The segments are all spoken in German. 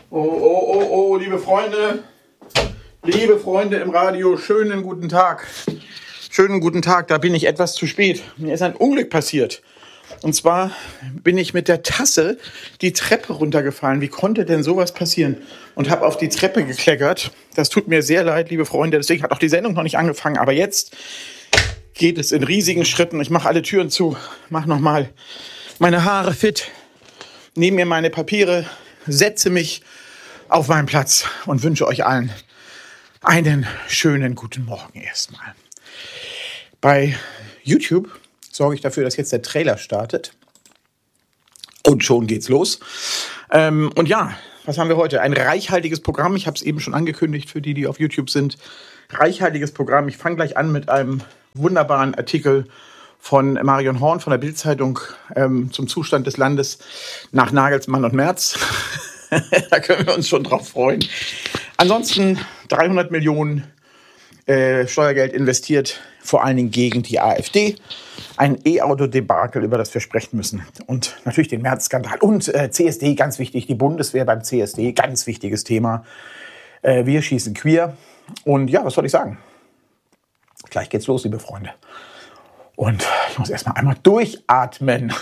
Oh, liebe Freunde im Radio, schönen guten Tag. Schönen guten Tag, da bin ich etwas zu spät. Mir ist ein Unglück passiert. Und zwar bin ich mit der Tasse die Treppe runtergefallen. Wie konnte denn sowas passieren? Und habe auf die Treppe gekleckert. Das tut mir sehr leid, liebe Freunde. Deswegen hat auch die Sendung noch nicht angefangen. Aber jetzt geht es in riesigen Schritten. Ich mache alle Türen zu, mache nochmal meine Haare fit, nehme mir meine Papiere, setze mich auf meinen Platz und wünsche euch allen einen schönen guten Morgen erstmal. Bei YouTube sorge ich dafür, dass jetzt der Trailer startet. Und schon geht's los. Und ja, was haben wir heute? Ein reichhaltiges Programm. Ich habe es eben schon angekündigt für die auf YouTube sind. Reichhaltiges Programm. Ich fange gleich an mit einem wunderbaren Artikel von Marion Horn von der Bild-Zeitung zum Zustand des Landes nach Nagelsmann und Merz. Da können wir uns schon drauf freuen. Ansonsten 300 Millionen Steuergeld investiert, vor allen Dingen gegen die AfD. Ein E-Auto-Debakel, über das wir sprechen müssen. Und natürlich den Merz-Skandal. Und CSD, ganz wichtig, die Bundeswehr beim CSD, ganz wichtiges Thema. Wir schießen queer. Und ja, was soll ich sagen? Gleich geht's los, liebe Freunde. Und ich muss erstmal einmal durchatmen.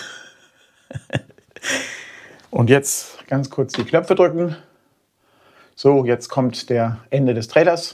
Und jetzt ganz kurz die Knöpfe drücken. So, jetzt kommt der Ende des Trailers.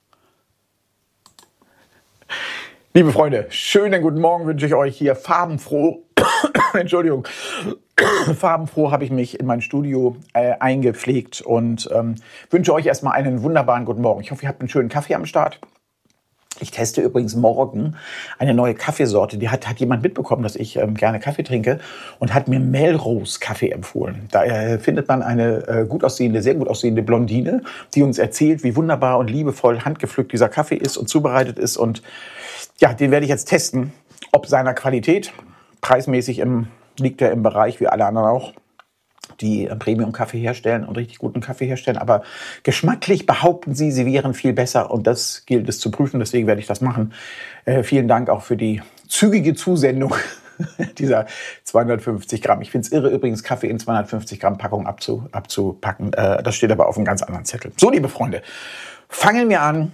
Liebe Freunde, schönen guten Morgen wünsche ich euch hier farbenfroh. Entschuldigung. Farbenfroh habe ich mich in mein Studio eingepflegt und wünsche euch erstmal einen wunderbaren guten Morgen. Ich hoffe, ihr habt einen schönen Kaffee am Start. Ich teste übrigens morgen eine neue Kaffeesorte. Die hat jemand mitbekommen, dass ich gerne Kaffee trinke und hat mir Melrose-Kaffee empfohlen. Da findet man eine sehr gut aussehende Blondine, die uns erzählt, wie wunderbar und liebevoll handgepflückt dieser Kaffee ist und zubereitet ist. Und ja, den werde ich jetzt testen, ob seiner Qualität. Preismäßig liegt er im Bereich, wie alle anderen auch, die Premium-Kaffee herstellen und richtig guten Kaffee herstellen. Aber geschmacklich behaupten sie wären viel besser. Und das gilt es zu prüfen. Deswegen werde ich das machen. Vielen Dank auch für die zügige Zusendung dieser 250 Gramm. Ich finde es irre, übrigens Kaffee in 250 Gramm Packung abzupacken. Das steht aber auf einem ganz anderen Zettel. So, liebe Freunde, fangen wir an.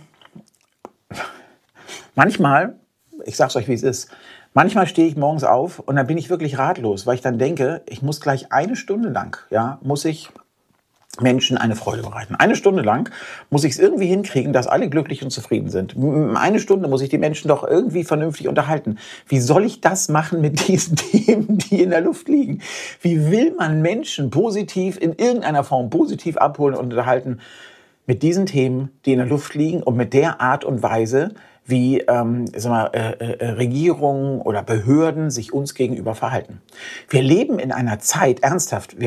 Manchmal, ich sag's euch, wie es ist, manchmal stehe ich morgens auf und dann bin ich wirklich ratlos, weil ich dann denke, ich muss gleich eine Stunde lang, muss ich Menschen eine Freude bereiten. Eine Stunde lang muss ich es irgendwie hinkriegen, dass alle glücklich und zufrieden sind. Eine Stunde muss ich die Menschen doch irgendwie vernünftig unterhalten. Wie soll ich das machen mit diesen Themen, die in der Luft liegen? Wie will man Menschen positiv, in irgendeiner Form positiv abholen und unterhalten mit diesen Themen, die in der Luft liegen und mit der Art und Weise, wie Regierungen oder Behörden sich uns gegenüber verhalten. Wir leben in einer Zeit, ernsthaft,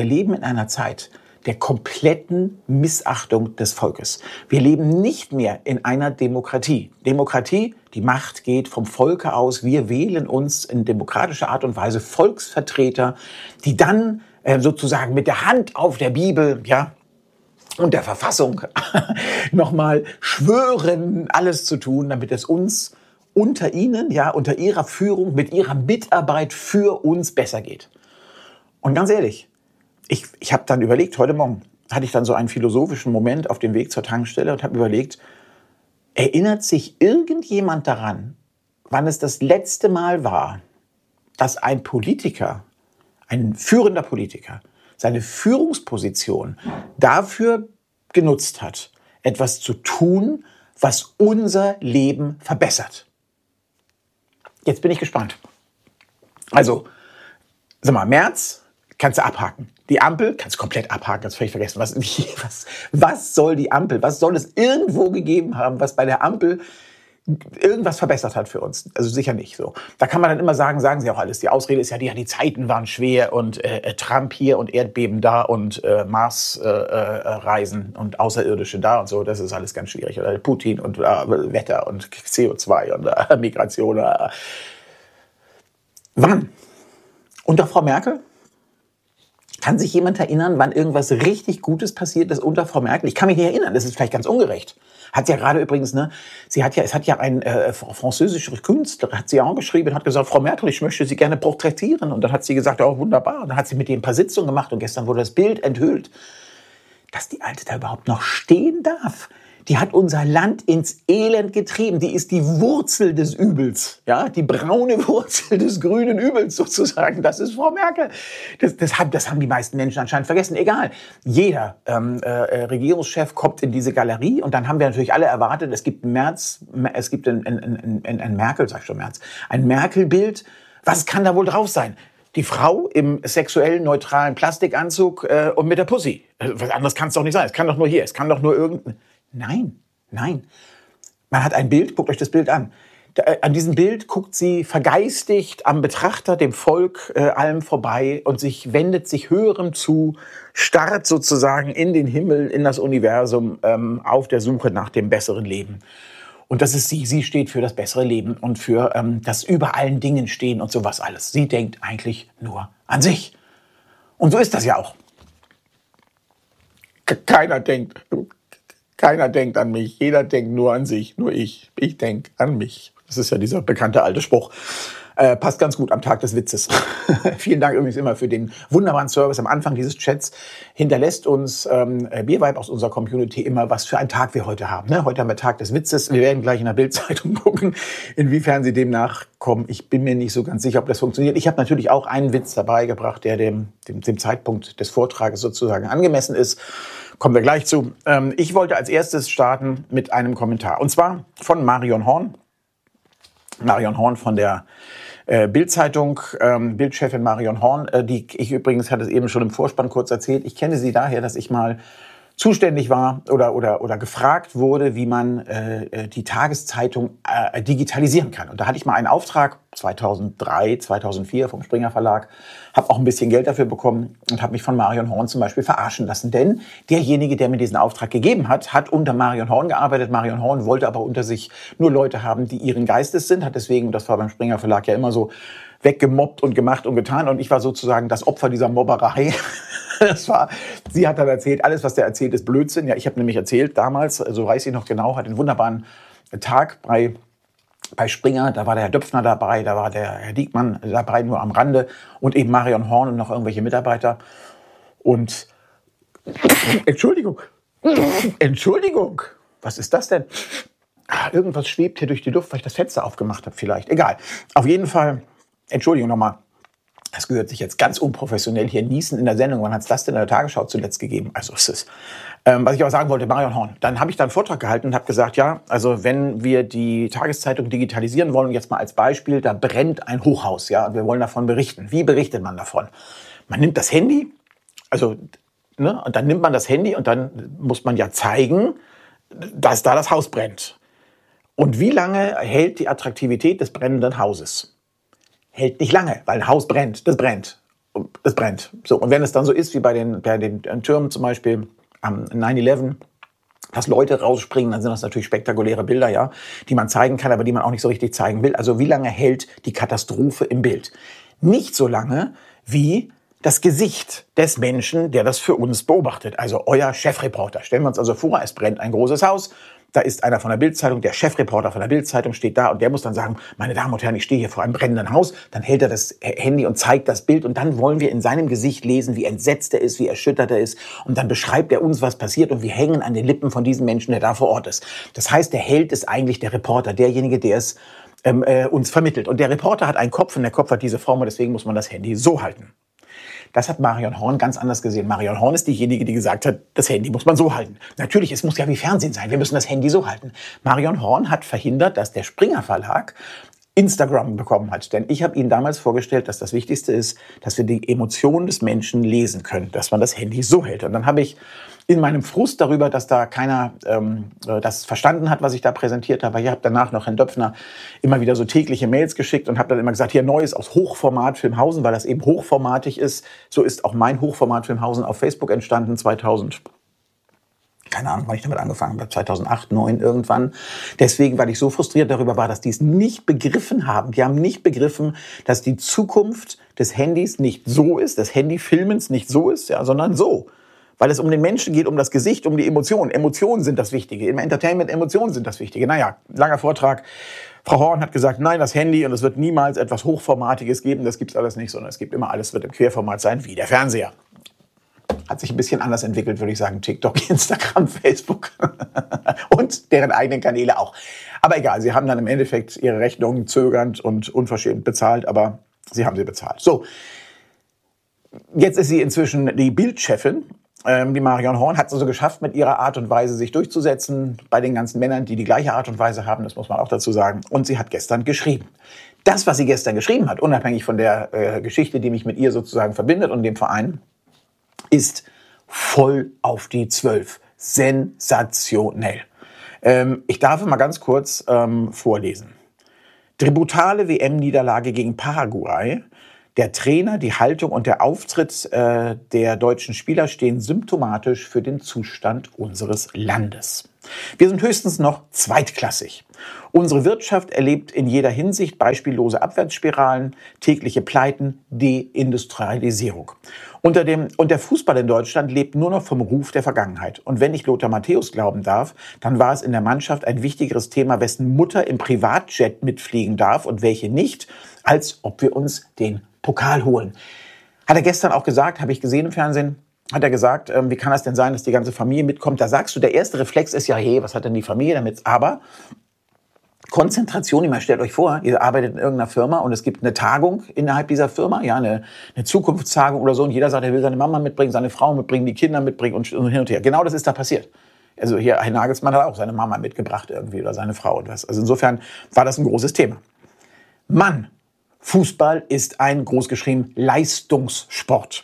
der kompletten Missachtung des Volkes. Wir leben nicht mehr in einer Demokratie. Demokratie, die Macht geht vom Volke aus. Wir wählen uns in demokratischer Art und Weise Volksvertreter, die dann sozusagen mit der Hand auf der Bibel, und der Verfassung nochmal schwören, alles zu tun, damit es uns unter ihnen, unter ihrer Führung, mit ihrer Mitarbeit für uns besser geht. Und ganz ehrlich, ich habe dann überlegt, heute Morgen hatte ich dann so einen philosophischen Moment auf dem Weg zur Tankstelle und habe überlegt, erinnert sich irgendjemand daran, wann es das letzte Mal war, dass ein führender Politiker, seine Führungsposition dafür genutzt hat, etwas zu tun, was unser Leben verbessert. Jetzt bin ich gespannt. Also, sag mal, Merz kannst du abhaken. Die Ampel kannst du komplett abhaken, kannst du völlig vergessen. Was soll die Ampel? Was soll es irgendwo gegeben haben, was bei der Ampel irgendwas verbessert hat für uns? Also sicher nicht so. Da kann man dann immer sagen sie auch alles. Die Ausrede ist die Zeiten waren schwer und Trump hier und Erdbeben da und Mars-Reisen und Außerirdische da und so. Das ist alles ganz schwierig. Oder Putin und Wetter und CO2 und Migration. Wann? Unter Frau Merkel? Kann sich jemand erinnern, wann irgendwas richtig Gutes passiert ist unter Frau Merkel? Ich kann mich nicht erinnern, das ist vielleicht ganz ungerecht. Hat ja gerade übrigens, es hat ja ein französischer Künstler, hat sie auch geschrieben, hat gesagt, Frau Merkel, ich möchte Sie gerne porträtieren. Und dann hat sie gesagt, oh wunderbar. Und dann hat sie mit dem ein paar Sitzungen gemacht und gestern wurde das Bild enthüllt. dass die Alte da überhaupt noch stehen darf. Die hat unser Land ins Elend getrieben. Die ist die Wurzel des Übels. Ja, die braune Wurzel des grünen Übels sozusagen. Das ist Frau Merkel. Das haben die meisten Menschen anscheinend vergessen. Egal. Jeder Regierungschef kommt in diese Galerie und dann haben wir natürlich alle erwartet, es gibt ein Merkel, sag ich schon Merz, ein Merkel-Bild. Was kann da wohl drauf sein? Die Frau im sexuell neutralen Plastikanzug und mit der Pussy. Was anderes kann es doch nicht sein. Es kann doch nur hier. Es kann doch nur irgendein... Nein. Man hat ein Bild, guckt euch das Bild an. An diesem Bild guckt sie vergeistigt am Betrachter, dem Volk, allem vorbei und wendet sich Höherem zu, starrt sozusagen in den Himmel, in das Universum, auf der Suche nach dem besseren Leben. Und das ist sie. Sie steht für das bessere Leben und für das über allen Dingen stehen und sowas alles. Sie denkt eigentlich nur an sich. Und so ist das ja auch. Keiner denkt an mich. Jeder denkt nur an sich. Nur ich. Ich denke an mich. Das ist ja dieser bekannte alte Spruch. Passt ganz gut am Tag des Witzes. Vielen Dank übrigens immer für den wunderbaren Service am Anfang dieses Chats. Hinterlässt uns Biervibe aus unserer Community immer, was für einen Tag wir heute haben. Ne? Heute haben wir Tag des Witzes. Wir werden gleich in der Bild-Zeitung gucken, inwiefern sie dem nachkommen. Ich bin mir nicht so ganz sicher, ob das funktioniert. Ich habe natürlich auch einen Witz dabei gebracht, der dem Zeitpunkt des Vortrages sozusagen angemessen ist. Kommen wir gleich zu. Ich wollte als erstes starten mit einem Kommentar. Und zwar von Marion Horn. Marion Horn von der Bild-Zeitung, Bildchefin Marion Horn, die ich übrigens, hatte es eben schon im Vorspann kurz erzählt, ich kenne sie daher, dass ich mal zuständig war oder gefragt wurde, wie man die Tageszeitung digitalisieren kann. Und da hatte ich mal einen Auftrag, 2003, 2004 vom Springer Verlag, habe auch ein bisschen Geld dafür bekommen und habe mich von Marion Horn zum Beispiel verarschen lassen. Denn derjenige, der mir diesen Auftrag gegeben hat, hat unter Marion Horn gearbeitet. Marion Horn wollte aber unter sich nur Leute haben, die ihren Geistes sind, hat deswegen, das war beim Springer Verlag ja immer so, weggemobbt und gemacht und getan. Und ich war sozusagen das Opfer dieser Mobberei. Sie hat dann erzählt, alles, was der erzählt, ist Blödsinn. Ja, ich habe nämlich erzählt damals, so weiß ich noch genau, hatte einen wunderbaren Tag bei Springer. Da war der Herr Döpfner dabei, da war der Herr Diekmann dabei, nur am Rande. Und eben Marion Horn und noch irgendwelche Mitarbeiter. Und Entschuldigung, was ist das denn? Irgendwas schwebt hier durch die Luft, weil ich das Fenster aufgemacht habe vielleicht. Egal, auf jeden Fall... Entschuldigung nochmal, das gehört sich jetzt ganz unprofessionell hier niesen in der Sendung. Wann hat es das denn in der Tagesschau zuletzt gegeben? Also ist es. Was ich aber sagen wollte, Marion Horn. Dann habe ich da einen Vortrag gehalten und habe gesagt, ja, also wenn wir die Tageszeitung digitalisieren wollen, jetzt mal als Beispiel, da brennt ein Hochhaus, ja, und wir wollen davon berichten. Wie berichtet man davon? Man nimmt das Handy, und dann nimmt man das Handy und dann muss man ja zeigen, dass da das Haus brennt. Und wie lange hält die Attraktivität des brennenden Hauses? Hält nicht lange, weil ein Haus brennt, das brennt. So, und wenn es dann so ist, wie bei den Türmen zum Beispiel am 9/11, dass Leute rausspringen, dann sind das natürlich spektakuläre Bilder, ja, die man zeigen kann, aber die man auch nicht so richtig zeigen will. Also wie lange hält die Katastrophe im Bild? Nicht so lange wie das Gesicht des Menschen, der das für uns beobachtet. Also euer Chefreporter. Stellen wir uns also vor, es brennt ein großes Haus. Da ist einer von der Bild-Zeitung, der Chefreporter von der Bild-Zeitung steht da und der muss dann sagen, meine Damen und Herren, ich stehe hier vor einem brennenden Haus. Dann hält er das Handy und zeigt das Bild und dann wollen wir in seinem Gesicht lesen, wie entsetzt er ist, wie erschüttert er ist und dann beschreibt er uns, was passiert und wir hängen an den Lippen von diesem Menschen, der da vor Ort ist. Das heißt, der Held ist eigentlich der Reporter, derjenige, der es uns vermittelt. Und der Reporter hat einen Kopf und der Kopf hat diese Form und deswegen muss man das Handy so halten. Das hat Marion Horn ganz anders gesehen. Marion Horn ist diejenige, die gesagt hat, das Handy muss man so halten. Natürlich, es muss ja wie Fernsehen sein. Wir müssen das Handy so halten. Marion Horn hat verhindert, dass der Springer Verlag Instagram bekommen hat. Denn ich habe Ihnen damals vorgestellt, dass das Wichtigste ist, dass wir die Emotionen des Menschen lesen können, dass man das Handy so hält. Und dann habe ich in meinem Frust darüber, dass da keiner das verstanden hat, was ich da präsentiert habe. Ich habe danach noch Herrn Döpfner immer wieder so tägliche Mails geschickt und habe dann immer gesagt, hier Neues aus Hochformat Filmhausen, weil das eben hochformatig ist. So ist auch mein Hochformat Filmhausen auf Facebook entstanden, 2000. Keine Ahnung, wann ich damit angefangen habe, 2008, 2009 irgendwann. Deswegen, weil ich so frustriert darüber war, dass die es nicht begriffen haben. Die haben nicht begriffen, dass die Zukunft des Handys nicht so ist, des Handyfilmens nicht so ist, ja, sondern so. Weil es um den Menschen geht, um das Gesicht, um die Emotionen. Emotionen sind das Wichtige. Im Entertainment Emotionen sind das Wichtige. Naja, langer Vortrag. Frau Horn hat gesagt, nein, das Handy und es wird niemals etwas Hochformatiges geben. Das gibt's alles nicht, sondern es gibt immer alles, wird im Querformat sein, wie der Fernseher. Hat sich ein bisschen anders entwickelt, würde ich sagen. TikTok, Instagram, Facebook und deren eigenen Kanäle auch. Aber egal, sie haben dann im Endeffekt ihre Rechnungen zögernd und unverschämt bezahlt, aber sie haben sie bezahlt. So, jetzt ist sie inzwischen die Bild-Chefin. Die Marion Horn hat es also geschafft, mit ihrer Art und Weise sich durchzusetzen bei den ganzen Männern, die die gleiche Art und Weise haben, das muss man auch dazu sagen. Und sie hat gestern geschrieben. Das, was sie gestern geschrieben hat, unabhängig von der Geschichte, die mich mit ihr sozusagen verbindet und dem Verein, ist voll auf die 12. Sensationell. Ich darf mal ganz kurz vorlesen. Die brutale WM-Niederlage gegen Paraguay. Der Trainer, die Haltung und der Auftritt der deutschen Spieler stehen symptomatisch für den Zustand unseres Landes. Wir sind höchstens noch zweitklassig. Unsere Wirtschaft erlebt in jeder Hinsicht beispiellose Abwärtsspiralen, tägliche Pleiten, Deindustrialisierung. Und der Fußball in Deutschland lebt nur noch vom Ruf der Vergangenheit. Und wenn ich Lothar Matthäus glauben darf, dann war es in der Mannschaft ein wichtigeres Thema, wessen Mutter im Privatjet mitfliegen darf und welche nicht, als ob wir uns den Pokal holen. Hat er gestern auch gesagt, habe ich gesehen im Fernsehen, hat er gesagt, wie kann das denn sein, dass die ganze Familie mitkommt? Da sagst du, der erste Reflex ist ja, hey, was hat denn die Familie damit? Aber Konzentration, ich meine, stellt euch vor, ihr arbeitet in irgendeiner Firma und es gibt eine Tagung innerhalb dieser Firma, ja, eine Zukunftstagung oder so, und jeder sagt, er will seine Mama mitbringen, seine Frau mitbringen, die Kinder mitbringen und hin und her. Genau das ist da passiert. Also hier, Herr Nagelsmann hat auch seine Mama mitgebracht irgendwie oder seine Frau und was. Also insofern war das ein großes Thema. Mann, Fußball ist ein, großgeschrieben, Leistungssport.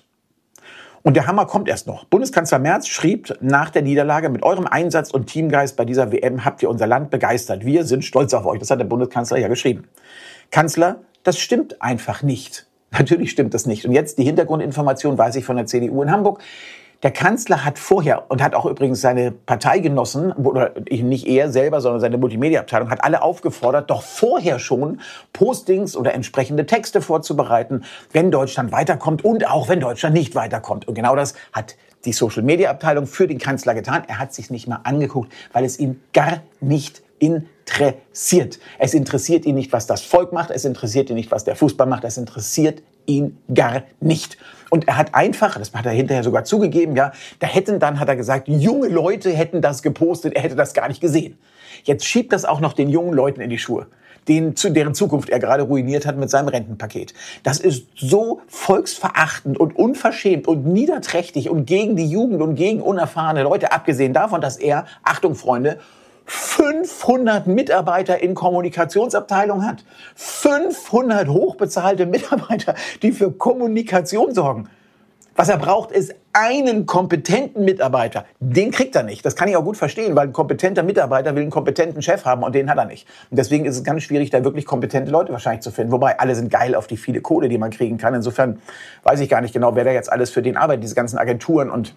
Und der Hammer kommt erst noch. Bundeskanzler Merz schrieb nach der Niederlage: Mit eurem Einsatz und Teamgeist bei dieser WM habt ihr unser Land begeistert. Wir sind stolz auf euch. Das hat der Bundeskanzler ja geschrieben. Kanzler, das stimmt einfach nicht. Natürlich stimmt das nicht. Und jetzt die Hintergrundinformation, weiß ich von der CDU in Hamburg. Der Kanzler hat vorher und hat auch übrigens seine Parteigenossen, oder nicht er selber, sondern seine Multimedia-Abteilung, hat alle aufgefordert, doch vorher schon Postings oder entsprechende Texte vorzubereiten, wenn Deutschland weiterkommt und auch wenn Deutschland nicht weiterkommt. Und genau das hat die Social-Media-Abteilung für den Kanzler getan. Er hat sich nicht mal angeguckt, weil es ihn gar nicht interessiert. Es interessiert ihn nicht, was das Volk macht. Es interessiert ihn nicht, was der Fußball macht. Es interessiert ihn gar nicht. Und er hat einfach, das hat er hinterher sogar zugegeben, ja, hat er gesagt, junge Leute hätten das gepostet, er hätte das gar nicht gesehen. Jetzt schiebt das auch noch den jungen Leuten in die Schuhe, deren Zukunft er gerade ruiniert hat mit seinem Rentenpaket. Das ist so volksverachtend und unverschämt und niederträchtig und gegen die Jugend und gegen unerfahrene Leute, abgesehen davon, dass er, Achtung Freunde, 500 Mitarbeiter in Kommunikationsabteilung hat. 500 hochbezahlte Mitarbeiter, die für Kommunikation sorgen. Was er braucht, ist einen kompetenten Mitarbeiter. Den kriegt er nicht. Das kann ich auch gut verstehen, weil ein kompetenter Mitarbeiter will einen kompetenten Chef haben und den hat er nicht. Und deswegen ist es ganz schwierig, da wirklich kompetente Leute wahrscheinlich zu finden. Wobei, alle sind geil auf die viele Kohle, die man kriegen kann. Insofern weiß ich gar nicht genau, wer da jetzt alles für den arbeitet. Diese ganzen Agenturen und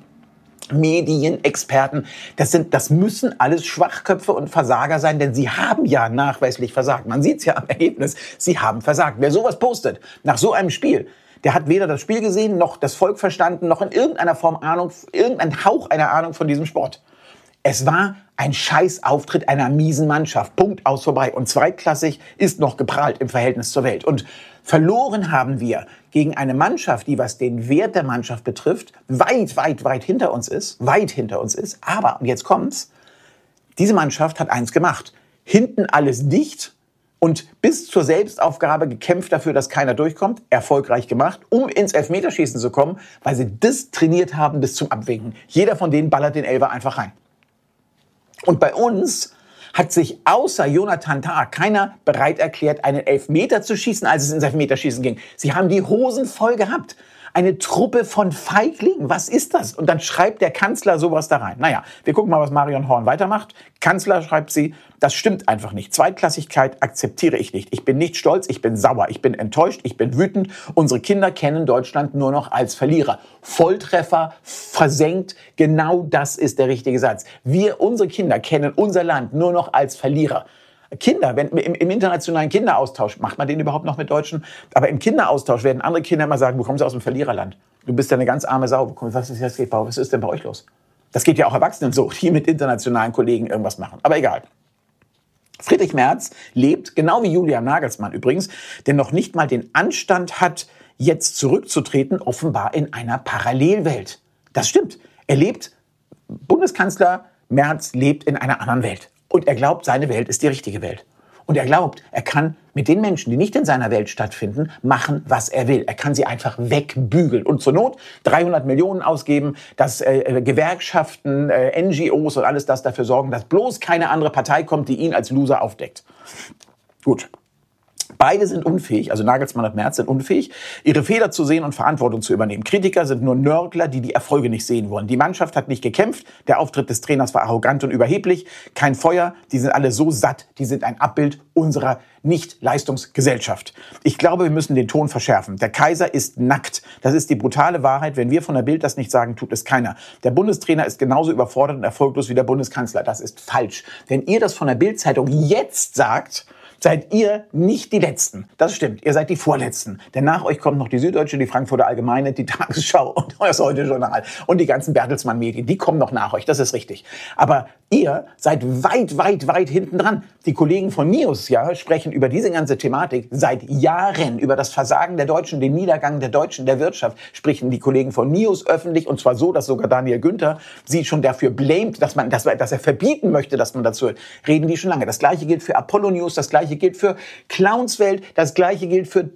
Medienexperten, das müssen alles Schwachköpfe und Versager sein, denn sie haben ja nachweislich versagt. Man sieht es ja am Ergebnis, sie haben versagt. Wer sowas postet, nach so einem Spiel, der hat weder das Spiel gesehen, noch das Volk verstanden, noch in irgendeiner Form Ahnung, irgendein Hauch einer Ahnung von diesem Sport. Es war ein Scheißauftritt einer miesen Mannschaft. Punkt, aus, vorbei. Und zweitklassig ist noch geprahlt im Verhältnis zur Welt. Und verloren haben wir gegen eine Mannschaft, die, was den Wert der Mannschaft betrifft, weit hinter uns ist. Weit hinter uns ist. Aber, und jetzt kommt's, diese Mannschaft hat eins gemacht. Hinten alles dicht und bis zur Selbstaufgabe gekämpft dafür, dass keiner durchkommt. Erfolgreich gemacht, um ins Elfmeterschießen zu kommen, weil sie das trainiert haben bis zum Abwinken. Jeder von denen ballert den Elfer einfach rein. Und bei uns hat sich außer Jonathan Tah keiner bereit erklärt, einen Elfmeter zu schießen, als es ins Elfmeterschießen ging. Sie haben die Hosen voll gehabt. Eine Truppe von Feiglingen. Was ist das? Und dann schreibt der Kanzler sowas da rein. Naja, wir gucken mal, was Marion Horn weitermacht. Kanzler, schreibt sie, das stimmt einfach nicht. Zweitklassigkeit akzeptiere ich nicht. Ich bin nicht stolz, ich bin sauer, ich bin enttäuscht, ich bin wütend. Unsere Kinder kennen Deutschland nur noch als Verlierer. Volltreffer, versenkt, genau das ist der richtige Satz. Unsere Kinder kennen unser Land nur noch als Verlierer. Kinder, im internationalen Kinderaustausch, macht man den überhaupt noch mit Deutschen? Aber im Kinderaustausch werden andere Kinder immer sagen, du kommst aus dem Verliererland. Du bist ja eine ganz arme Sau. Was ist denn bei euch los? Das geht ja auch Erwachsenen so, die mit internationalen Kollegen irgendwas machen. Aber egal. Friedrich Merz lebt, genau wie Julian Nagelsmann übrigens, der noch nicht mal den Anstand hat, jetzt zurückzutreten, offenbar in einer Parallelwelt. Das stimmt. Bundeskanzler Merz lebt in einer anderen Welt. Und er glaubt, seine Welt ist die richtige Welt. Und er glaubt, er kann mit den Menschen, die nicht in seiner Welt stattfinden, machen, was er will. Er kann sie einfach wegbügeln und zur Not 300 Millionen ausgeben, dass Gewerkschaften, NGOs und alles das dafür sorgen, dass bloß keine andere Partei kommt, die ihn als Loser aufdeckt. Gut. Beide sind unfähig, also Nagelsmann und Merz sind unfähig, ihre Fehler zu sehen und Verantwortung zu übernehmen. Kritiker sind nur Nörgler, die die Erfolge nicht sehen wollen. Die Mannschaft hat nicht gekämpft, der Auftritt des Trainers war arrogant und überheblich, kein Feuer, die sind alle so satt, die sind ein Abbild unserer Nicht-Leistungsgesellschaft. Ich glaube, wir müssen den Ton verschärfen. Der Kaiser ist nackt. Das ist die brutale Wahrheit. Wenn wir von der Bild das nicht sagen, tut es keiner. Der Bundestrainer ist genauso überfordert und erfolglos wie der Bundeskanzler. Das ist falsch. Wenn ihr das von der Bild-Zeitung jetzt sagt, seid ihr nicht die Letzten. Das stimmt, ihr seid die Vorletzten. Denn nach euch kommt noch die Süddeutsche, die Frankfurter Allgemeine, die Tagesschau und das Heute-Journal und die ganzen Bertelsmann-Medien. Die kommen noch nach euch, das ist richtig. Aber ihr seid weit hinten dran. Die Kollegen von News sprechen über diese ganze Thematik seit Jahren. Über das Versagen der Deutschen, den Niedergang der Deutschen, der Wirtschaft, sprechen die Kollegen von News öffentlich. Und zwar so, dass sogar Daniel Günther sie schon dafür blamet, dass er verbieten möchte, dass man dazu reden die schon lange. Das Gleiche gilt für Apollo News, das Gleiche gilt für Clownswelt, das Gleiche gilt für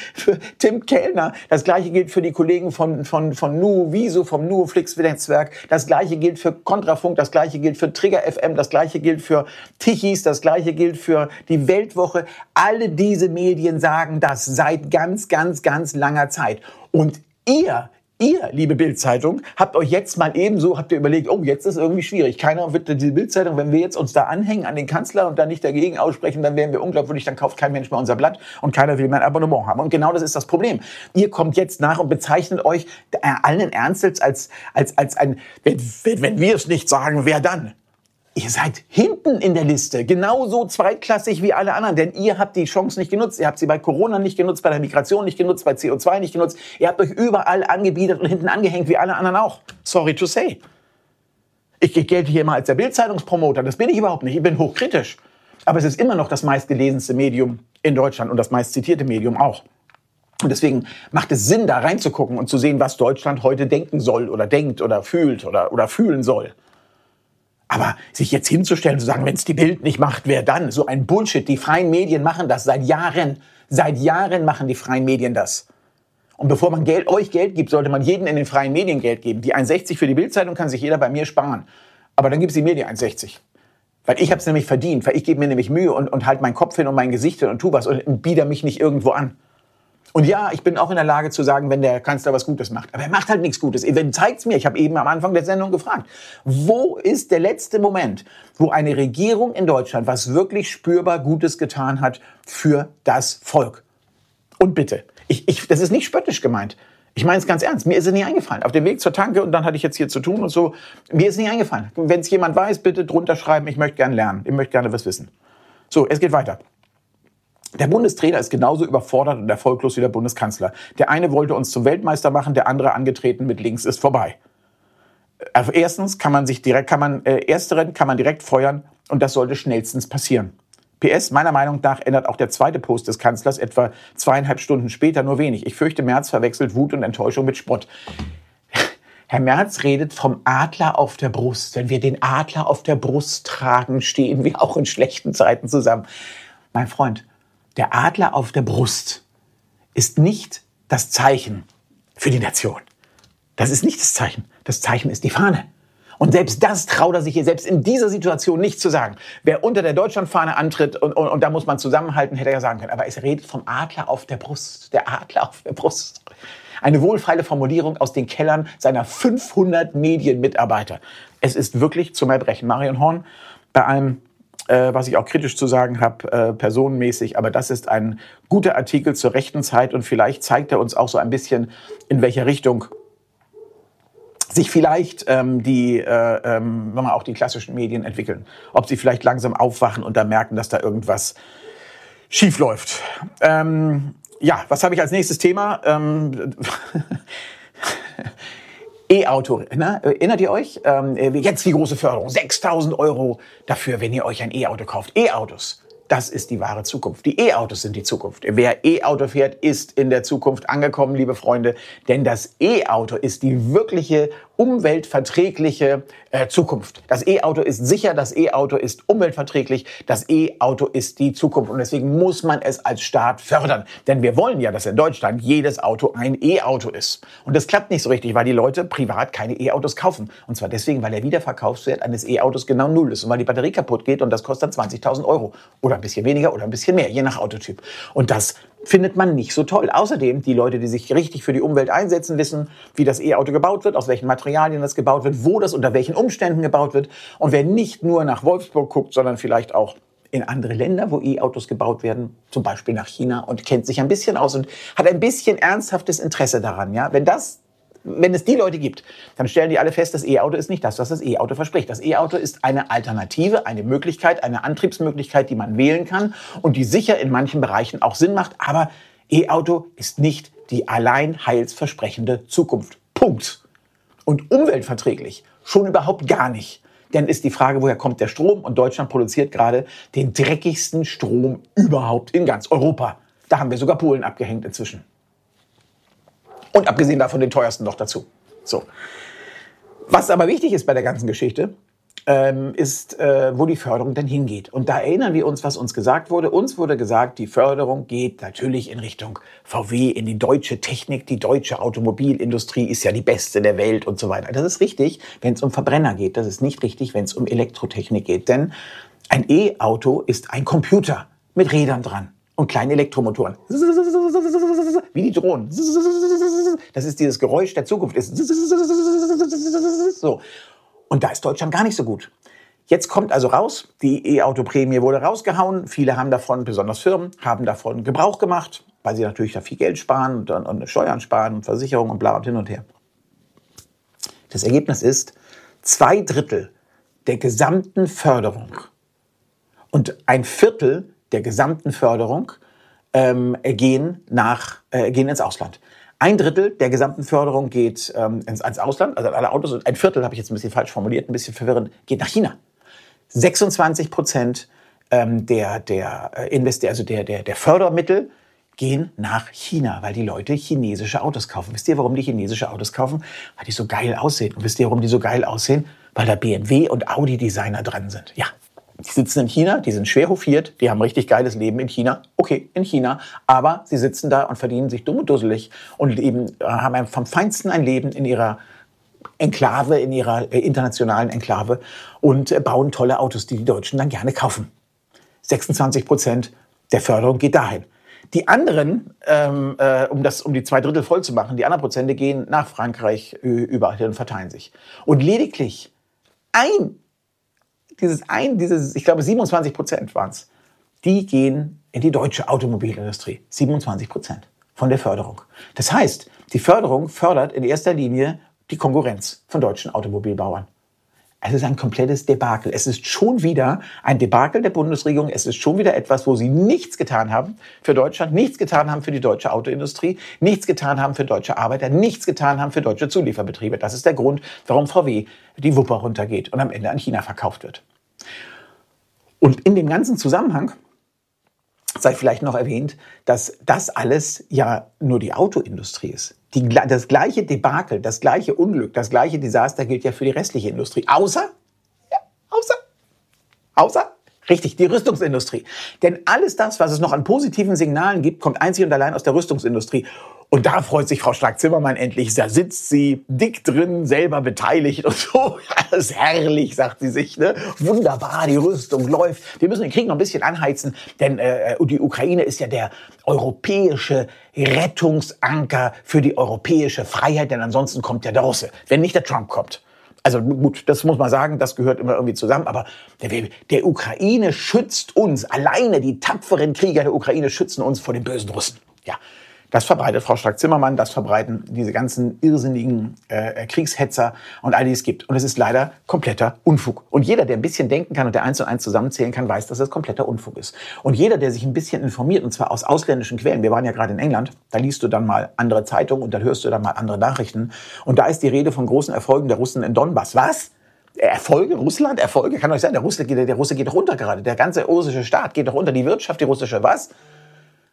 Tim Kellner, das Gleiche gilt für die Kollegen von Nuoviso, vom Nuoflix-Netzwerk, das Gleiche gilt für Kontrafunk, das Gleiche gilt für Trigger FM, das Gleiche gilt für Tichys, das Gleiche gilt für die Weltwoche. Alle diese Medien sagen das seit ganz langer Zeit. Und ihr, liebe Bild-Zeitung, habt euch jetzt mal habt ihr überlegt, oh, jetzt ist irgendwie schwierig. Keiner wird die Bild-Zeitung, wenn wir jetzt uns da anhängen an den Kanzler und dann nicht dagegen aussprechen, dann wären wir unglaubwürdig, dann kauft kein Mensch mehr unser Blatt und keiner will mehr ein Abonnement haben. Und genau das ist das Problem. Ihr kommt jetzt nach und bezeichnet euch allen Ernstes als ein, wenn wir es nicht sagen, wer dann? Ihr seid hinten in der Liste, genauso zweitklassig wie alle anderen, denn ihr habt die Chance nicht genutzt. Ihr habt sie bei Corona nicht genutzt, bei der Migration nicht genutzt, bei CO2 nicht genutzt. Ihr habt euch überall angebietet und hinten angehängt, wie alle anderen auch. Sorry to say. Ich gelte hier mal als der Bild-Zeitungspromoter, das bin ich überhaupt nicht, ich bin hochkritisch. Aber es ist immer noch das meistgelesenste Medium in Deutschland und das meistzitierte Medium auch. Und deswegen macht es Sinn, da reinzugucken und zu sehen, was Deutschland heute denken soll oder denkt oder fühlt oder fühlen soll. Aber sich jetzt hinzustellen und zu sagen, wenn es die Bild nicht macht, wer dann? So ein Bullshit. Die freien Medien machen das seit Jahren. Seit Jahren machen die freien Medien das. Und bevor man euch Geld gibt, sollte man jedem in den freien Medien Geld geben. Die 1,60 für die Bild-Zeitung kann sich jeder bei mir sparen. Aber dann gibt es die mir die 1,60. Weil ich habe es nämlich verdient. Weil ich gebe mir nämlich Mühe und halte meinen Kopf hin und mein Gesicht hin und tu was und bieder mich nicht irgendwo an. Und ja, ich bin auch in der Lage zu sagen, wenn der Kanzler was Gutes macht. Aber er macht halt nichts Gutes. Zeigt's mir. Ich habe eben am Anfang der Sendung gefragt. Wo ist der letzte Moment, wo eine Regierung in Deutschland was wirklich spürbar Gutes getan hat für das Volk? Und bitte, das ist nicht spöttisch gemeint. Ich meine es ganz ernst. Mir ist es nie eingefallen. Auf dem Weg zur Tanke und dann hatte ich jetzt hier zu tun und so. Mir ist es nie eingefallen. Wenn es jemand weiß, bitte drunter schreiben. Ich möchte gerne lernen. Ich möchte gerne was wissen. So, es geht weiter. Der Bundestrainer ist genauso überfordert und erfolglos wie der Bundeskanzler. Der eine wollte uns zum Weltmeister machen, der andere angetreten mit links ist vorbei. Erstens ersteren kann man direkt feuern und das sollte schnellstens passieren. PS, meiner Meinung nach ändert auch der zweite Post des Kanzlers etwa 2,5 Stunden später nur wenig. Ich fürchte, Merz verwechselt Wut und Enttäuschung mit Spott. Herr Merz redet vom Adler auf der Brust. Wenn wir den Adler auf der Brust tragen, stehen wir auch in schlechten Zeiten zusammen. Mein Freund, der Adler auf der Brust ist nicht das Zeichen für die Nation. Das ist nicht das Zeichen. Das Zeichen ist die Fahne. Und selbst das traut er sich hier selbst in dieser Situation nicht zu sagen. Wer unter der Deutschlandfahne antritt und da muss man zusammenhalten, hätte er ja sagen können. Aber es redet vom Adler auf der Brust. Der Adler auf der Brust. Eine wohlfeile Formulierung aus den Kellern seiner 500 Medienmitarbeiter. Es ist wirklich zum Erbrechen. Marion Horn, bei allem, was ich auch kritisch zu sagen habe, personenmäßig, aber das ist ein guter Artikel zur rechten Zeit und vielleicht zeigt er uns auch so ein bisschen, in welcher Richtung sich vielleicht auch die klassischen Medien entwickeln. Ob sie vielleicht langsam aufwachen und da merken, dass da irgendwas schief läuft. Was habe ich als nächstes Thema? E-Auto, ne? Erinnert ihr euch? Jetzt die große Förderung, 6.000 € dafür, wenn ihr euch ein E-Auto kauft. E-Autos, das ist die wahre Zukunft. Die E-Autos sind die Zukunft. Wer E-Auto fährt, ist in der Zukunft angekommen, liebe Freunde. Denn das E-Auto ist die wirkliche umweltverträgliche Zukunft. Das E-Auto ist sicher, das E-Auto ist umweltverträglich, das E-Auto ist die Zukunft. Und deswegen muss man es als Staat fördern. Denn wir wollen ja, dass in Deutschland jedes Auto ein E-Auto ist. Und das klappt nicht so richtig, weil die Leute privat keine E-Autos kaufen. Und zwar deswegen, weil der Wiederverkaufswert eines E-Autos genau null ist. Und weil die Batterie kaputt geht und das kostet dann 20.000 Euro. Oder ein bisschen weniger oder ein bisschen mehr, je nach Autotyp. Und das findet man nicht so toll. Außerdem, die Leute, die sich richtig für die Umwelt einsetzen, wissen, wie das E-Auto gebaut wird, aus welchen Materialien das gebaut wird, wo das unter welchen Umständen gebaut wird. Und wer nicht nur nach Wolfsburg guckt, sondern vielleicht auch in andere Länder, wo E-Autos gebaut werden, zum Beispiel nach China, und kennt sich ein bisschen aus und hat ein bisschen ernsthaftes Interesse daran, ja, wenn es die Leute gibt, dann stellen die alle fest, das E-Auto ist nicht das, was das E-Auto verspricht. Das E-Auto ist eine Alternative, eine Möglichkeit, eine Antriebsmöglichkeit, die man wählen kann und die sicher in manchen Bereichen auch Sinn macht. Aber E-Auto ist nicht die allein heilsversprechende Zukunft. Punkt. Und umweltverträglich schon überhaupt gar nicht. Denn ist die Frage, woher kommt der Strom? Und Deutschland produziert gerade den dreckigsten Strom überhaupt in ganz Europa. Da haben wir sogar Polen abgehängt inzwischen. Und abgesehen davon den teuersten noch dazu. So. Was aber wichtig ist bei der ganzen Geschichte, ist, wo die Förderung denn hingeht. Und da erinnern wir uns, was uns gesagt wurde. Uns wurde gesagt, die Förderung geht natürlich in Richtung VW, in die deutsche Technik. Die deutsche Automobilindustrie ist ja die beste der Welt und so weiter. Das ist richtig, wenn es um Verbrenner geht. Das ist nicht richtig, wenn es um Elektrotechnik geht. Denn ein E-Auto ist ein Computer mit Rädern dran und kleinen Elektromotoren. Wie die Drohnen. Das ist dieses Geräusch der Zukunft. So. Und da ist Deutschland gar nicht so gut. Jetzt kommt also raus, die E-Auto-Prämie wurde rausgehauen. Viele haben davon, besonders Firmen, haben davon Gebrauch gemacht, weil sie natürlich da viel Geld sparen und Steuern sparen und Versicherungen und bla und hin und her. Das Ergebnis ist, 2/3 der gesamten Förderung und 1/4 der gesamten Förderung gehen ins Ausland. 1/3 der gesamten Förderung geht ans Ausland, also alle Autos, und 1/4, habe ich jetzt ein bisschen falsch formuliert, ein bisschen verwirrend, geht nach China. 26% der Fördermittel gehen nach China, weil die Leute chinesische Autos kaufen. Wisst ihr, warum die chinesische Autos kaufen? Weil die so geil aussehen. Und wisst ihr, warum die so geil aussehen? Weil da BMW und Audi-Designer dran sind. Ja. Die sitzen in China, die sind schwer hofiert, die haben richtig geiles Leben in China. Okay, in China. Aber sie sitzen da und verdienen sich dumm und dusselig und haben vom Feinsten ein Leben in ihrer Enklave, in ihrer internationalen Enklave und bauen tolle Autos, die die Deutschen dann gerne kaufen. 26% der Förderung geht dahin. Die anderen, um die 2/3 voll zu machen, die anderen Prozente gehen nach Frankreich überall hin und verteilen sich. Und lediglich ich glaube 27% waren es, die gehen in die deutsche Automobilindustrie. 27% von der Förderung. Das heißt, die Förderung fördert in erster Linie die Konkurrenz von deutschen Automobilbauern. Es ist ein komplettes Debakel. Es ist schon wieder ein Debakel der Bundesregierung. Es ist schon wieder etwas, wo sie nichts getan haben für Deutschland, nichts getan haben für die deutsche Autoindustrie, nichts getan haben für deutsche Arbeiter, nichts getan haben für deutsche Zulieferbetriebe. Das ist der Grund, warum VW die Wupper runtergeht und am Ende an China verkauft wird. Und in dem ganzen Zusammenhang sei vielleicht noch erwähnt, dass das alles ja nur die Autoindustrie ist. Das gleiche Debakel, das gleiche Unglück, das gleiche Desaster gilt ja für die restliche Industrie. Außer, richtig, die Rüstungsindustrie. Denn alles das, was es noch an positiven Signalen gibt, kommt einzig und allein aus der Rüstungsindustrie. Und da freut sich Frau Strack-Zimmermann endlich. Da sitzt sie dick drin, selber beteiligt und so. Ja, das ist herrlich, sagt sie sich. Ne? Wunderbar, die Rüstung läuft. Wir müssen den Krieg noch ein bisschen anheizen, denn die Ukraine ist ja der europäische Rettungsanker für die europäische Freiheit. Denn ansonsten kommt ja der Russe, wenn nicht der Trump kommt. Also gut, das muss man sagen, das gehört immer irgendwie zusammen. Aber der Ukraine schützt uns. Alleine die tapferen Krieger der Ukraine schützen uns vor den bösen Russen. Ja. Das verbreitet Frau Strack-Zimmermann, das verbreiten diese ganzen irrsinnigen Kriegshetzer und all die es gibt. Und es ist leider kompletter Unfug. Und jeder, der ein bisschen denken kann und der 1 und 1 zusammenzählen kann, weiß, dass das kompletter Unfug ist. Und jeder, der sich ein bisschen informiert, und zwar aus ausländischen Quellen, wir waren ja gerade in England, da liest du dann mal andere Zeitungen und dann hörst du dann mal andere Nachrichten. Und da ist die Rede von großen Erfolgen der Russen in Donbass. Was? Erfolge? Russland? Erfolge? Kann doch nicht sein. Der Russe geht doch runter gerade. Der ganze russische Staat geht doch unter. Die Wirtschaft, die russische, was?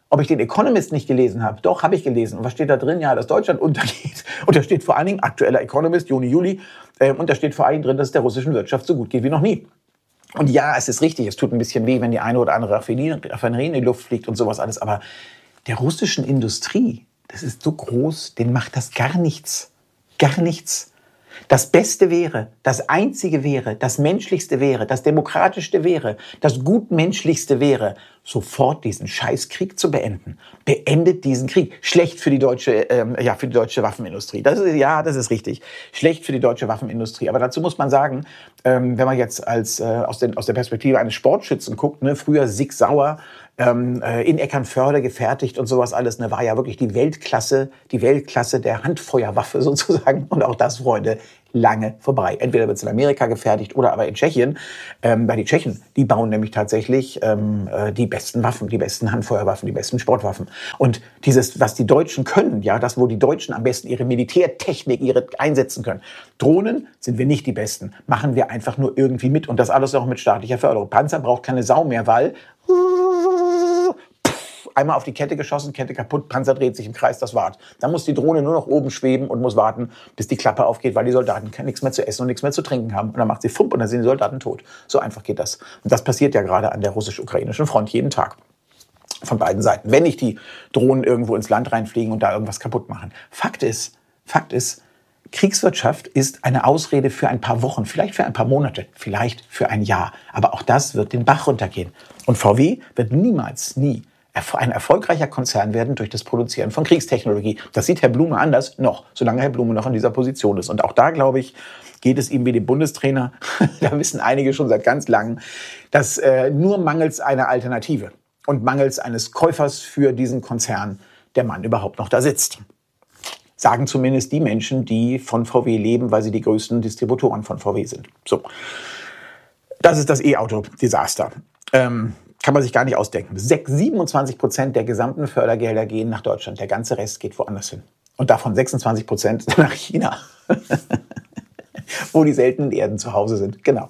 Ob ich den Economist nicht gelesen habe? Doch, habe ich gelesen. Und was steht da drin? Ja, dass Deutschland untergeht. Und da steht vor allen Dingen, aktueller Economist, Juni, Juli, und da steht vor allen Dingen drin, dass es der russischen Wirtschaft so gut geht wie noch nie. Und ja, es ist richtig, es tut ein bisschen weh, wenn die eine oder andere Raffinerie in die Luft fliegt und sowas alles. Aber der russischen Industrie, das ist so groß, denen macht das gar nichts. Gar nichts. Das Beste wäre, das Einzige wäre, das Menschlichste wäre, das Demokratischste wäre, das Gutmenschlichste wäre, sofort diesen Scheißkrieg zu beenden. Beendet diesen Krieg. Schlecht für die deutsche Waffenindustrie. Das ist richtig. Schlecht für die deutsche Waffenindustrie. Aber dazu muss man sagen, wenn man jetzt aus der Perspektive eines Sportschützen guckt, ne, früher Sig Sauer, in Eckernförde gefertigt und sowas alles, ne, war ja wirklich die Weltklasse der Handfeuerwaffe sozusagen. Und auch das, Freunde, lange vorbei. Entweder wird es in Amerika gefertigt oder aber in Tschechien. Weil die Tschechen, die bauen nämlich tatsächlich die besten Waffen, die besten Handfeuerwaffen, die besten Sportwaffen. Und dieses, was die Deutschen können, ja, das, wo die Deutschen am besten ihre Militärtechnik einsetzen können. Drohnen sind wir nicht die Besten. Machen wir einfach nur irgendwie mit. Und das alles auch mit staatlicher Förderung. Panzer braucht keine Sau mehr, weil einmal auf die Kette geschossen, Kette kaputt, Panzer dreht sich im Kreis, das war's. Dann muss die Drohne nur noch oben schweben und muss warten, bis die Klappe aufgeht, weil die Soldaten nichts mehr zu essen und nichts mehr zu trinken haben. Und dann macht sie Fump und dann sind die Soldaten tot. So einfach geht das. Und das passiert ja gerade an der russisch-ukrainischen Front jeden Tag. Von beiden Seiten. Wenn nicht die Drohnen irgendwo ins Land reinfliegen und da irgendwas kaputt machen. Fakt ist, Kriegswirtschaft ist eine Ausrede für ein paar Wochen, vielleicht für ein paar Monate, vielleicht für ein Jahr. Aber auch das wird den Bach runtergehen. Und VW wird nie ein erfolgreicher Konzern werden durch das Produzieren von Kriegstechnologie. Das sieht Herr Blume anders noch, solange Herr Blume noch in dieser Position ist. Und auch da, glaube ich, geht es ihm wie dem Bundestrainer. Da wissen einige schon seit ganz langem, dass nur mangels einer Alternative und mangels eines Käufers für diesen Konzern der Mann überhaupt noch da sitzt. Sagen zumindest die Menschen, die von VW leben, weil sie die größten Distributoren von VW sind. So, das ist das E-Auto-Desaster. Kann man sich gar nicht ausdenken. 27% der gesamten Fördergelder gehen nach Deutschland. Der ganze Rest geht woanders hin. Und davon 26% nach China. Wo die seltenen Erden zu Hause sind. Genau.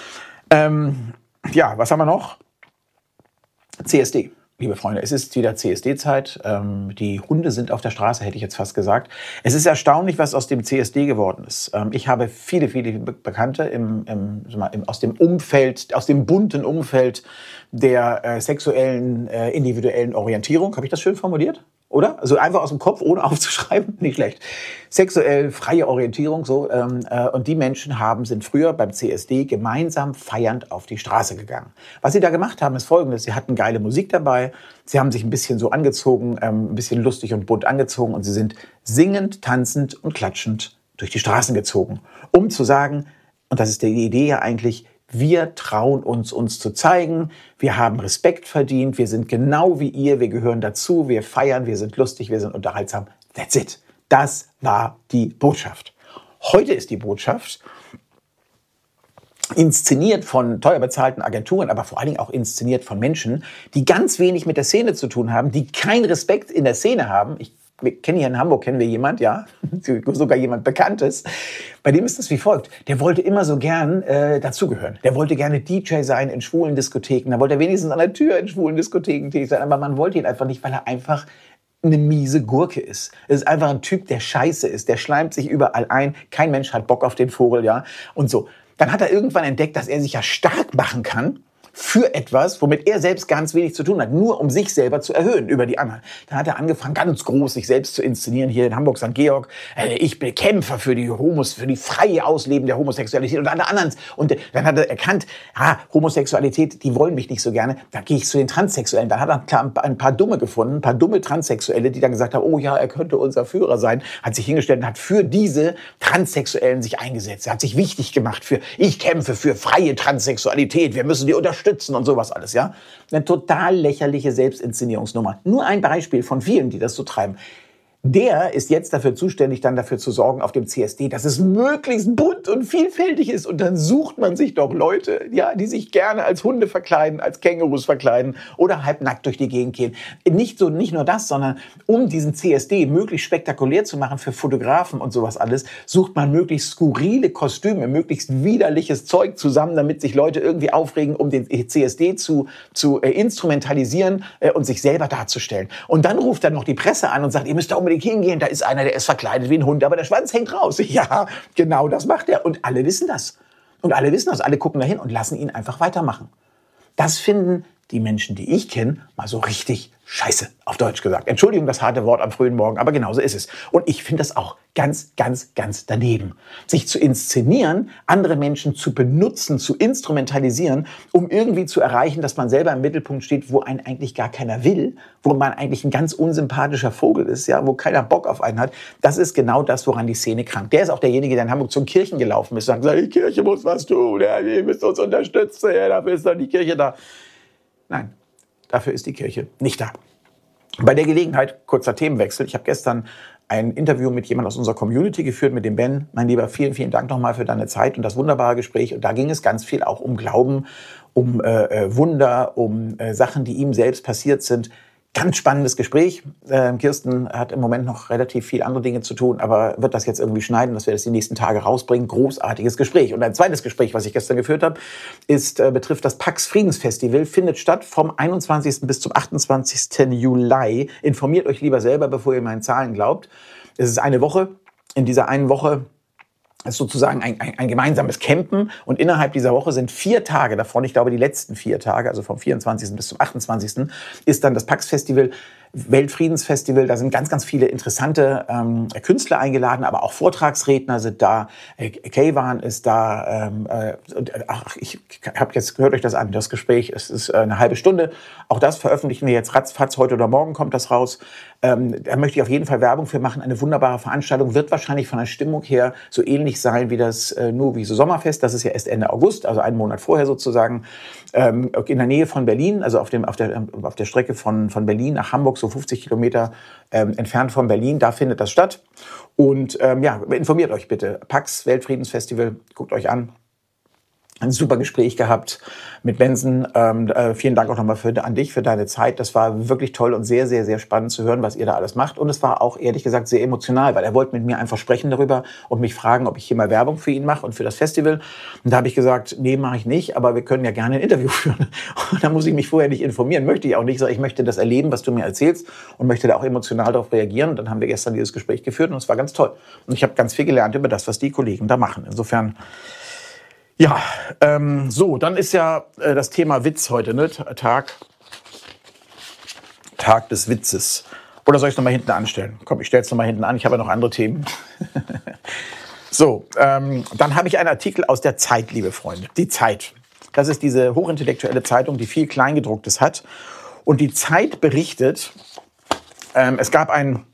Was haben wir noch? CSD. Liebe Freunde, es ist wieder CSD-Zeit. Die Hunde sind auf der Straße, hätte ich jetzt fast gesagt. Es ist erstaunlich, was aus dem CSD geworden ist. Ich habe viele Bekannte aus dem bunten Umfeld der sexuellen, individuellen Orientierung. Habe ich das schön formuliert? Oder? Also einfach aus dem Kopf, ohne aufzuschreiben, nicht schlecht. Sexuell freie Orientierung, so. Und die Menschen sind früher beim CSD gemeinsam feiernd auf die Straße gegangen. Was sie da gemacht haben, ist Folgendes. Sie hatten geile Musik dabei. Sie haben sich ein bisschen so angezogen, ein bisschen lustig und bunt angezogen. Und sie sind singend, tanzend und klatschend durch die Straßen gezogen. Um zu sagen, und das ist die Idee ja eigentlich, wir trauen uns zu zeigen, wir haben Respekt verdient, wir sind genau wie ihr, wir gehören dazu, wir feiern, wir sind lustig, wir sind unterhaltsam. That's it. Das war die Botschaft. Heute ist die Botschaft, inszeniert von teuer bezahlten Agenturen, aber vor allen Dingen auch inszeniert von Menschen, die ganz wenig mit der Szene zu tun haben, die keinen Respekt in der Szene haben. Wir kennen hier in Hamburg, jemand, ja, sogar jemand Bekanntes, bei dem ist das wie folgt. Der wollte immer so gern dazugehören. Der wollte gerne DJ sein in schwulen Diskotheken. Da wollte er wenigstens an der Tür in schwulen Diskotheken tätig sein. Aber man wollte ihn einfach nicht, weil er einfach eine miese Gurke ist. Es ist einfach ein Typ, der scheiße ist. Der schleimt sich überall ein. Kein Mensch hat Bock auf den Vogel, ja. Und so. Dann hat er irgendwann entdeckt, dass er sich ja stark machen kann für etwas, womit er selbst ganz wenig zu tun hat, nur um sich selber zu erhöhen über die anderen. Dann hat er angefangen, ganz groß sich selbst zu inszenieren, hier in Hamburg, St. Georg. Ich bin Kämpfer für die freie Ausleben der Homosexualität und alle anderen. Und dann hat er erkannt, Homosexualität, die wollen mich nicht so gerne, da gehe ich zu den Transsexuellen. Dann hat er klar ein paar Dumme gefunden, ein paar dumme Transsexuelle, die dann gesagt haben, oh ja, er könnte unser Führer sein, hat sich hingestellt und hat für diese Transsexuellen sich eingesetzt. Er hat sich wichtig gemacht ich kämpfe für freie Transsexualität, wir müssen die unterstützen und sowas alles, ja. Eine total lächerliche Selbstinszenierungsnummer. Nur ein Beispiel von vielen, die das so treiben. Der ist jetzt dafür zuständig, dann dafür zu sorgen auf dem CSD, dass es möglichst bunt und vielfältig ist. Und dann sucht man sich doch Leute, ja, die sich gerne als Hunde verkleiden, als Kängurus verkleiden oder halbnackt durch die Gegend gehen. Nicht nur das, sondern um diesen CSD möglichst spektakulär zu machen für Fotografen und sowas alles, sucht man möglichst skurrile Kostüme, möglichst widerliches Zeug zusammen, damit sich Leute irgendwie aufregen, um den CSD zu instrumentalisieren und sich selber darzustellen. Und dann ruft dann noch die Presse an und sagt, ihr müsst da unbedingt hingehen, da ist einer, der ist verkleidet wie ein Hund, aber der Schwanz hängt raus. Ja, genau das macht er. Und alle wissen das. Alle gucken dahin und lassen ihn einfach weitermachen. Das finden die Menschen, die ich kenne, mal so richtig scheiße, auf Deutsch gesagt. Entschuldigung, das harte Wort am frühen Morgen, aber genauso ist es. Und ich finde das auch ganz, ganz, ganz daneben. Sich zu inszenieren, andere Menschen zu benutzen, zu instrumentalisieren, um irgendwie zu erreichen, dass man selber im Mittelpunkt steht, wo einen eigentlich gar keiner will, wo man eigentlich ein ganz unsympathischer Vogel ist, ja, wo keiner Bock auf einen hat. Das ist genau das, woran die Szene krankt. Der ist auch derjenige, der in Hamburg zu Kirchen gelaufen ist und sagt, die Kirche muss was tun, ja, ihr müsst uns unterstützen, ja, dafür ist dann die Kirche da. Nein, dafür ist die Kirche nicht da. Bei der Gelegenheit, kurzer Themenwechsel. Ich habe gestern ein Interview mit jemandem aus unserer Community geführt, mit dem Ben. Mein Lieber, vielen, vielen Dank nochmal für deine Zeit und das wunderbare Gespräch. Und da ging es ganz viel auch um Glauben, um Wunder, um Sachen, die ihm selbst passiert sind. Ganz spannendes Gespräch. Kirsten hat im Moment noch relativ viel andere Dinge zu tun, aber wird das jetzt irgendwie schneiden, dass wir das die nächsten Tage rausbringen. Großartiges Gespräch. Und ein zweites Gespräch, was ich gestern geführt habe, betrifft das Pax Friedensfestival. Findet statt vom 21. bis zum 28. Juli. Informiert euch lieber selber, bevor ihr meinen Zahlen glaubt. Es ist eine Woche. In dieser einen Woche ist sozusagen ein gemeinsames Campen und innerhalb dieser Woche sind 4 Tage davon, ich glaube die letzten 4 Tage, also vom 24. bis zum 28. ist dann das Pax-Festival, Weltfriedensfestival. Da sind ganz, ganz viele interessante Künstler eingeladen, aber auch Vortragsredner sind da. Kayvan ist da. Ich habe jetzt, hört euch das an, das Gespräch, es ist eine halbe Stunde. Auch das veröffentlichen wir jetzt ratzfatz, heute oder morgen kommt das raus. Da möchte ich auf jeden Fall Werbung für machen. Eine wunderbare Veranstaltung, wird wahrscheinlich von der Stimmung her so ähnlich sein wie das Nuoviso Sommerfest. Das ist ja erst Ende August, also einen Monat vorher sozusagen. In der Nähe von Berlin, also auf der Strecke von Berlin nach Hamburg, so 50 Kilometer entfernt von Berlin, da findet das statt. Und informiert euch bitte. Pax Weltfriedensfestival, guckt euch an. Ein super Gespräch gehabt mit Benson. Vielen Dank auch nochmal an dich für deine Zeit. Das war wirklich toll und sehr, sehr, sehr spannend zu hören, was ihr da alles macht. Und es war auch, ehrlich gesagt, sehr emotional, weil er wollte mit mir einfach sprechen darüber und mich fragen, ob ich hier mal Werbung für ihn mache und für das Festival. Und da habe ich gesagt, nee, mache ich nicht, aber wir können ja gerne ein Interview führen. Und da muss ich mich vorher nicht informieren, möchte ich auch nicht. Ich möchte das erleben, was du mir erzählst und möchte da auch emotional darauf reagieren. Und dann haben wir gestern dieses Gespräch geführt und es war ganz toll. Und ich habe ganz viel gelernt über das, was die Kollegen da machen. Insofern... Ja, so, dann ist ja das Thema Witz heute, ne? Tag des Witzes. Oder soll ich es nochmal hinten anstellen? Komm, ich stelle es nochmal hinten an, ich habe ja noch andere Themen. So, dann habe ich einen Artikel aus der Zeit, liebe Freunde. Die Zeit. Das ist diese hochintellektuelle Zeitung, die viel Kleingedrucktes hat. Und die Zeit berichtet, es gab von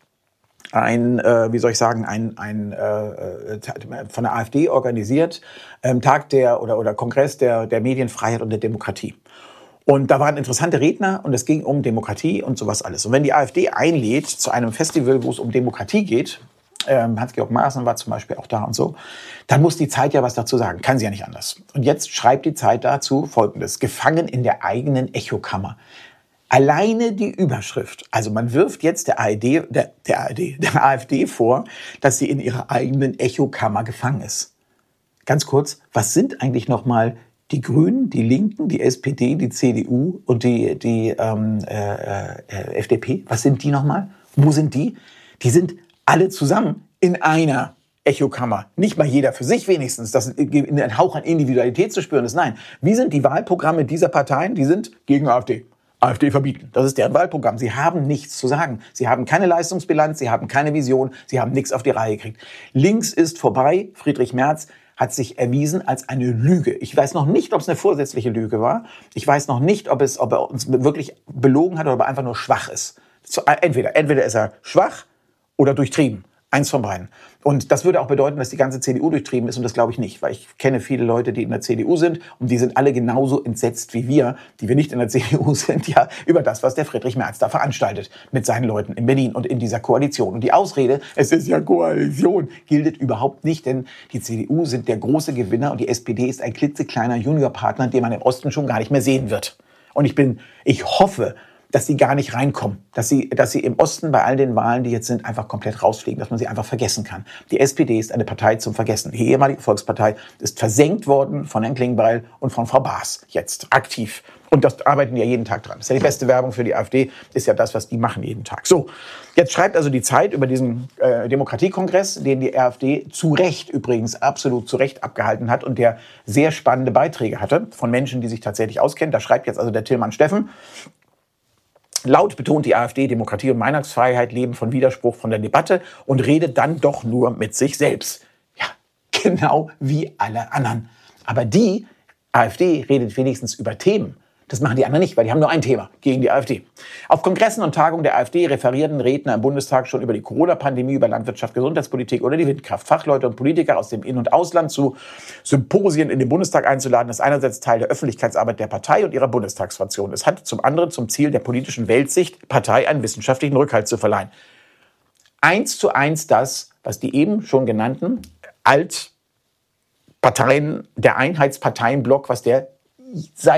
der AfD organisiert, Tag oder Kongress der Medienfreiheit und der Demokratie. Und da waren interessante Redner und es ging um Demokratie und sowas alles. Und wenn die AfD einlädt zu einem Festival, wo es um Demokratie geht, Hans-Georg Maaßen war zum Beispiel auch da und so, dann muss die Zeit ja was dazu sagen. Kann sie ja nicht anders. Und jetzt schreibt die Zeit dazu Folgendes: Gefangen in der eigenen Echokammer. Alleine die Überschrift, also man wirft jetzt der AfD vor, dass sie in ihrer eigenen Echokammer gefangen ist. Ganz kurz, was sind eigentlich nochmal die Grünen, die Linken, die SPD, die CDU und die FDP? Was sind die nochmal? Wo sind die? Die sind alle zusammen in einer Echokammer. Nicht mal jeder für sich wenigstens, dass ein Hauch an Individualität zu spüren ist. Nein, wie sind die Wahlprogramme dieser Parteien? Die sind gegen AfD. AfD verbieten. Das ist deren Wahlprogramm. Sie haben nichts zu sagen. Sie haben keine Leistungsbilanz, sie haben keine Vision, sie haben nichts auf die Reihe gekriegt. Links ist vorbei. Friedrich Merz hat sich erwiesen als eine Lüge. Ich weiß noch nicht, ob es eine vorsätzliche Lüge war. Ich weiß noch nicht, ob er uns wirklich belogen hat oder ob er einfach nur schwach ist. Entweder ist er schwach oder durchtrieben. Eins von beiden. Und das würde auch bedeuten, dass die ganze CDU durchtrieben ist und das glaube ich nicht, weil ich kenne viele Leute, die in der CDU sind und die sind alle genauso entsetzt wie wir, die wir nicht in der CDU sind, ja, über das, was der Friedrich Merz da veranstaltet mit seinen Leuten in Berlin und in dieser Koalition. Und die Ausrede, es ist ja Koalition, gilt überhaupt nicht, denn die CDU sind der große Gewinner und die SPD ist ein klitzekleiner Juniorpartner, den man im Osten schon gar nicht mehr sehen wird. Und ich hoffe, dass sie gar nicht reinkommen, dass sie im Osten bei all den Wahlen, die jetzt sind, einfach komplett rausfliegen, dass man sie einfach vergessen kann. Die SPD ist eine Partei zum Vergessen. Die ehemalige Volkspartei ist versenkt worden von Herrn Klingbeil und von Frau Baas jetzt aktiv. Und das arbeiten die ja jeden Tag dran. Das ist ja die beste Werbung für die AfD, ist ja das, was die machen jeden Tag. So, jetzt schreibt also die Zeit über diesen Demokratiekongress, den die AfD zu Recht übrigens absolut zu Recht abgehalten hat und der sehr spannende Beiträge hatte von Menschen, die sich tatsächlich auskennen. Da schreibt jetzt also der Tillmann Steffen: Laut betont die AfD, Demokratie und Meinungsfreiheit leben von Widerspruch, von der Debatte und redet dann doch nur mit sich selbst. Ja, genau wie alle anderen. Aber die AfD redet wenigstens über Themen. Das machen die anderen nicht, weil die haben nur ein Thema gegen die AfD. Auf Kongressen und Tagungen der AfD referierten Redner im Bundestag schon über die Corona-Pandemie, über Landwirtschaft, Gesundheitspolitik oder die Windkraft. Fachleute und Politiker aus dem In- und Ausland zu Symposien in den Bundestag einzuladen, ist einerseits Teil der Öffentlichkeitsarbeit der Partei und ihrer Bundestagsfraktion. Es hat zum anderen zum Ziel der politischen Weltsicht, Partei einen wissenschaftlichen Rückhalt zu verleihen. 1:1 das, was die eben schon genannten Altparteien, der Einheitsparteienblock, was der seit